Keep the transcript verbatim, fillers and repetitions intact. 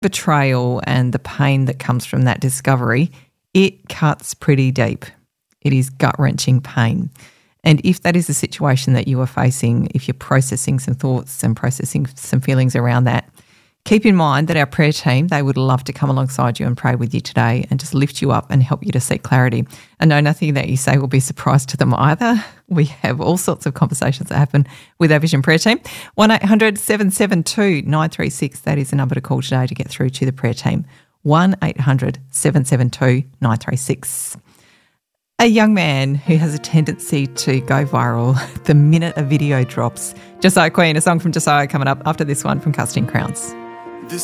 betrayal and the pain that comes from that discovery, it cuts pretty deep. It is gut-wrenching pain. And if that is the situation that you are facing, if you're processing some thoughts and processing some feelings around that, keep in mind that our prayer team, they would love to come alongside you and pray with you today and just lift you up and help you to seek clarity. And no, nothing that you say will be a surprise to them either. We have all sorts of conversations that happen with our Vision Prayer team. one eight hundred seven seven two nine three six, that is the number to call today to get through to the prayer team. one eight hundred seven seven two nine three six. A young man who has a tendency to go viral the minute a video drops. Josiah Queen, a song from Josiah coming up after this one from Casting Crowns.